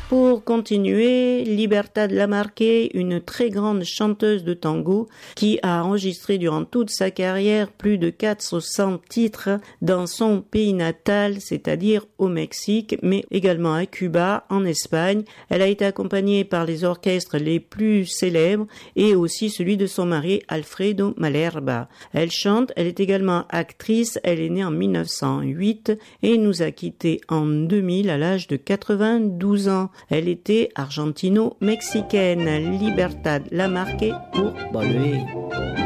Pour continuer, Libertad Lamarque, une très grande chanteuse de tango qui a enregistré durant toute sa carrière plus de 400 titres dans son pays natal, c'est-à-dire au Mexique, mais également à Cuba, en Espagne. Elle a été accompagnée par les orchestres les plus célèbres et aussi celui de son mari Alfredo Malerba. Elle chante, elle est également actrice, elle est née en 1908 et nous a quittés en 2000 à l'âge de 92 ans. Elle était argentino-mexicaine. Libertad Lamarque pour Volver.